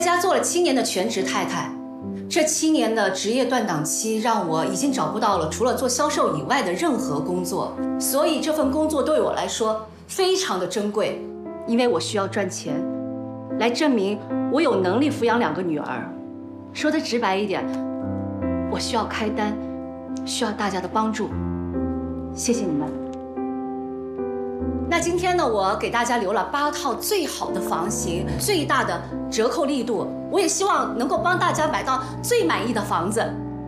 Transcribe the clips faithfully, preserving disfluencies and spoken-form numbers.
家做了七年的全职太太，这七年的职业断档期让我已经找不到了除了做销售以外的任何工作，所以这份工作对我来说非常的珍贵，因为我需要赚钱，来证明我有能力抚养两个女儿。说的直白一点，我需要开单，需要大家的帮助，谢谢你们。 那今天呢，我给大家留了八套最好的房型，最大的折扣力度，我也希望能够帮大家买到最满意的房子。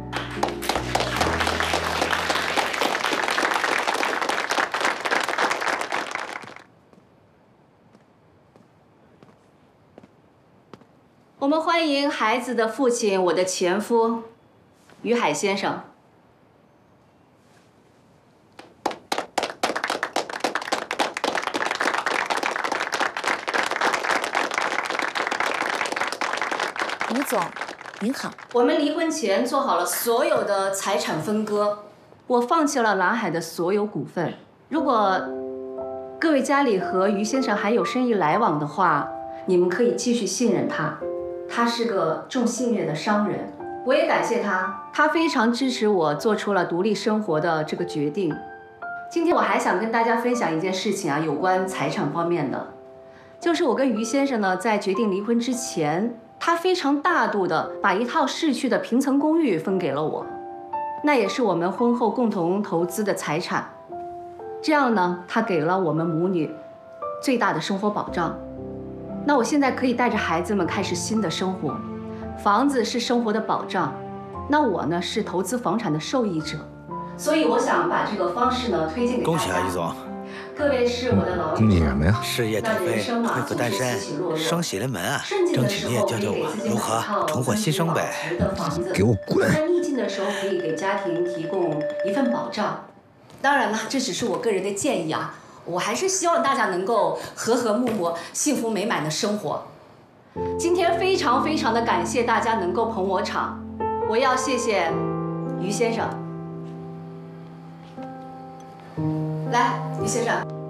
我们欢迎孩子的父亲，我的前夫，于海先生。 于总，您好。 我们离婚前做好了所有的财产分割，我放弃了蓝海的所有股份。如果各位家里和于先生还有生意来往的话，你们可以继续信任他。他是个重信誉的商人，我也感谢他，他非常支持我做出了独立生活的这个决定。今天我还想跟大家分享一件事情啊，有关财产方面的，就是我跟于先生呢，在决定离婚之前。 他非常大度地把一套市区的平层公寓分给了我，那也是我们婚后共同投资的财产。这样呢，他给了我们母女最大的生活保障。那我现在可以带着孩子们开始新的生活。房子是生活的保障，那我呢是投资房产的受益者。所以我想把这个方式呢推荐给大家。 恭喜啊，于总！ 各位是我的老恭喜什么呀？ 事业起飞，恢复单身，双喜临门啊！争取你也教教我如何重获新生呗！ 给我滚！ 在逆境的时候可以给家庭提供一份保障。当然了，这只是我个人的建议啊，我还是希望大家能够和和睦睦、幸福美满的生活。今天非常非常的感谢大家能够捧我场，我要谢谢于先生。 来，于先生。